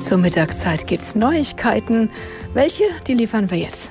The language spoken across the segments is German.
Zur Mittagszeit gibt's Neuigkeiten. Welche, die liefern wir jetzt.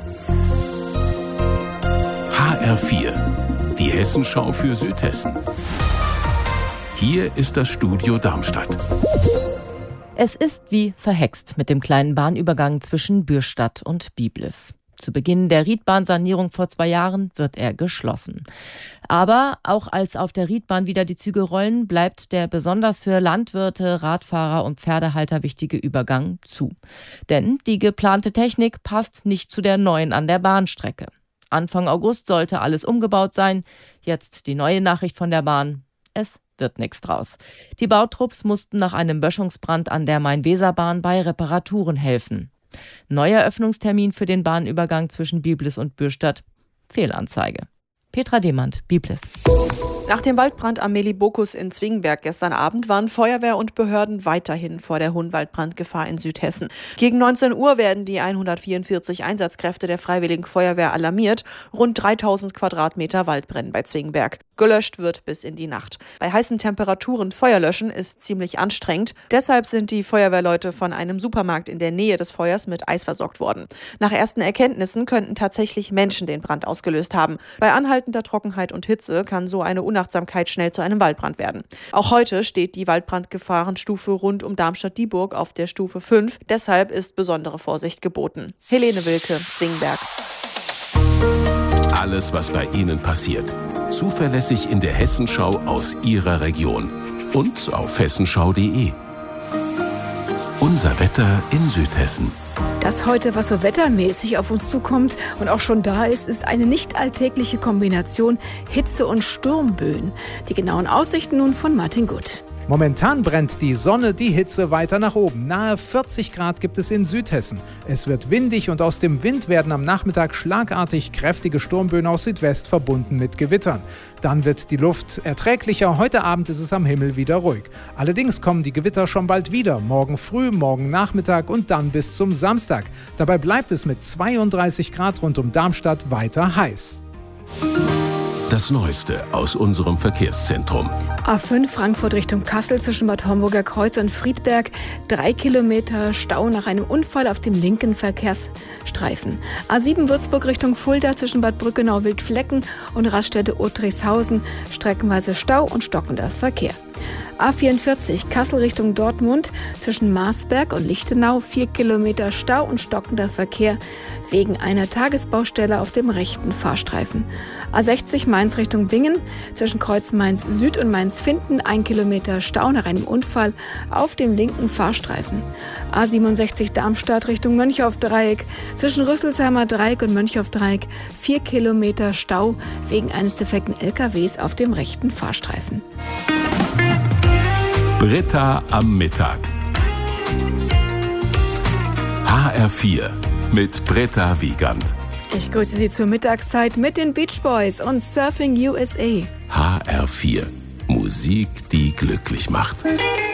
HR4, die Hessenschau für Südhessen. Hier ist das Studio Darmstadt. Es ist wie verhext mit dem kleinen Bahnübergang zwischen Bürstadt und Biblis. Zu Beginn der Riedbahnsanierung vor 2 Jahren wird er geschlossen. Aber auch als auf der Riedbahn wieder die Züge rollen, bleibt der besonders für Landwirte, Radfahrer und Pferdehalter wichtige Übergang zu. Denn die geplante Technik passt nicht zu der neuen an der Bahnstrecke. Anfang August sollte alles umgebaut sein. Jetzt die neue Nachricht von der Bahn. Es wird nichts draus. Die Bautrupps mussten nach einem Böschungsbrand an der Main-Weser-Bahn bei Reparaturen helfen. Neuer Öffnungstermin für den Bahnübergang zwischen Biblis und Bürstadt. Fehlanzeige. Petra Demand, Biblis. Nach dem Waldbrand am Melibokus in Zwingberg gestern Abend waren Feuerwehr und Behörden weiterhin vor der hohen Waldbrandgefahr in Südhessen. Gegen 19 Uhr werden die 144 Einsatzkräfte der Freiwilligen Feuerwehr alarmiert. Rund 3000 Quadratmeter Wald brennen bei Zwingberg. Gelöscht wird bis in die Nacht. Bei heißen Temperaturen Feuer löschen ist ziemlich anstrengend. Deshalb sind die Feuerwehrleute von einem Supermarkt in der Nähe des Feuers mit Eis versorgt worden. Nach ersten Erkenntnissen könnten tatsächlich Menschen den Brand ausgelöst haben. Bei anhaltender Trockenheit und Hitze kann so eine Unachtsamkeit schnell zu einem Waldbrand werden. Auch heute steht die Waldbrandgefahrenstufe rund um Darmstadt-Dieburg auf der Stufe 5. Deshalb ist besondere Vorsicht geboten. Helene Wilke, Zwingberg. Alles, was bei Ihnen passiert. Zuverlässig in der Hessenschau aus Ihrer Region. Und auf hessenschau.de. Unser Wetter in Südhessen. Das heute, was so wettermäßig auf uns zukommt und auch schon da ist, ist eine nicht alltägliche Kombination Hitze und Sturmböen. Die genauen Aussichten nun von Martin Gutt. Momentan brennt die Sonne die Hitze weiter nach oben. Nahe 40 Grad gibt es in Südhessen. Es wird windig und aus dem Wind werden am Nachmittag schlagartig kräftige Sturmböen aus Südwest verbunden mit Gewittern. Dann wird die Luft erträglicher. Heute Abend ist es am Himmel wieder ruhig. Allerdings kommen die Gewitter schon bald wieder. Morgen früh, morgen Nachmittag und dann bis zum Samstag. Dabei bleibt es mit 32 Grad rund um Darmstadt weiter heiß. Das Neueste aus unserem Verkehrszentrum. A5 Frankfurt Richtung Kassel zwischen Bad Homburger Kreuz und Friedberg. 3 Kilometer Stau nach einem Unfall auf dem linken Verkehrsstreifen. A7 Würzburg Richtung Fulda zwischen Bad Brückenau-Wildflecken und Raststätte Otrichshausen. Streckenweise Stau und stockender Verkehr. A44 Kassel Richtung Dortmund zwischen Marsberg und Lichtenau 4 Kilometer Stau und stockender Verkehr wegen einer Tagesbaustelle auf dem rechten Fahrstreifen. A60 Mainz Richtung Bingen zwischen Kreuz Mainz Süd und Mainz Finden 1 Kilometer Stau nach einem Unfall auf dem linken Fahrstreifen. A67 Darmstadt Richtung Mönchaufdreieck zwischen Rüsselsheimer Dreieck und Mönchaufdreieck 4 Kilometer Stau wegen eines defekten LKWs auf dem rechten Fahrstreifen. Britta am Mittag. HR4 mit Britta Wiegand. Ich grüße Sie zur Mittagszeit mit den Beach Boys und Surfing USA. HR4. Musik, die glücklich macht.